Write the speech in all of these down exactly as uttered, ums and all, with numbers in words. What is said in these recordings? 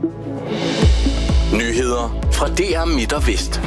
Nyheder fra D R Midt og Vest.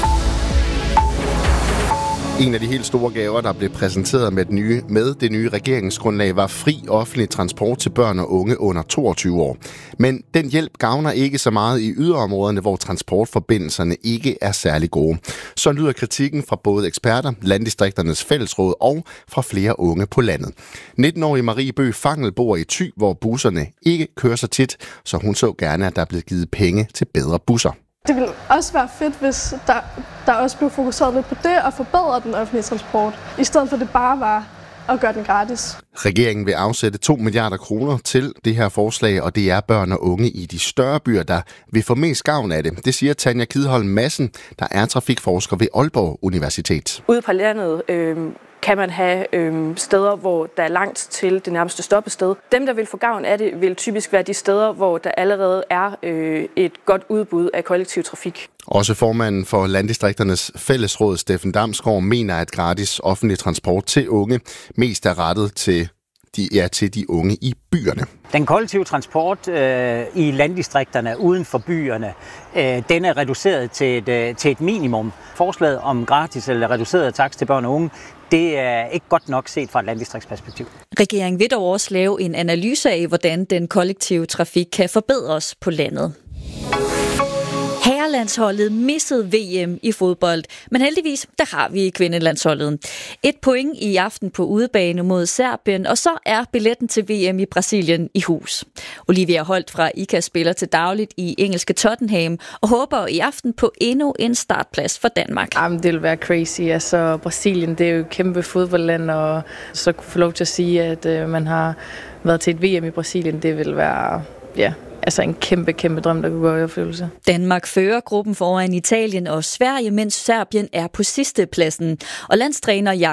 En af de helt store gaver, der blev præsenteret med det nye, med det nye regeringsgrundlag, var fri offentlig transport til børn og unge under toogtyve år. Men den hjælp gavner ikke så meget i yderområderne, hvor transportforbindelserne ikke er særlig gode. Så lyder kritikken fra både eksperter, Landdistrikternes Fællesråd og fra flere unge på landet. nitten-årige Marie Bøgh Fangel bor i Thy, hvor busserne ikke kører så tit, så hun så gerne, at der blev givet penge til bedre busser. Det ville også være fedt, hvis der, der også blev fokuseret lidt på det og forbedre den offentlige transport, i stedet for det bare var at gøre den gratis. Regeringen vil afsætte to milliarder kroner til det her forslag, og det er børn og unge i de større byer, der vil få mest gavn af det. Det siger Tanja Kidholm Madsen, der er trafikforsker ved Aalborg Universitet. Ude på landet øh, kan man have øh, steder, hvor der er langt til det nærmeste stoppested. Dem, der vil få gavn af det, vil typisk være de steder, hvor der allerede er øh, et godt udbud af kollektiv trafik. Også formanden for Landdistrikternes Fællesråd, Steffen Damsgaard, mener, at gratis offentlig transport til unge mest er rettet til de, ja, til de unge i byerne. Den kollektive transport øh, i landdistrikterne uden for byerne, øh, den er reduceret til et, øh, til et minimum. Forslaget om gratis eller reduceret takst til børn og unge, det er ikke godt nok set fra et landdistriktsperspektiv. Regeringen vil dog også lave en analyse af, hvordan den kollektive trafik kan forbedres på landet. Herrelandsholdet missede V M i fodbold, men heldigvis, der har vi kvindelandsholdet. Et point i aften på udebane mod Serbien, og så er billetten til V M i Brasilien i hus. Olivia Holt fra I C A spiller til dagligt i engelske Tottenham, og håber i aften på endnu en startplads for Danmark. Jamen, det vil være crazy. Altså, Brasilien, det er jo et kæmpe fodboldland, og så kunne få lov til at sige, at øh, man har været til et V M i Brasilien, det vil være, ja... Altså en kæmpe, kæmpe drøm, der kunne gå i opfyldelse. Danmark fører gruppen foran Italien og Sverige, mens Serbien er på sidste pladsen. Og landstræner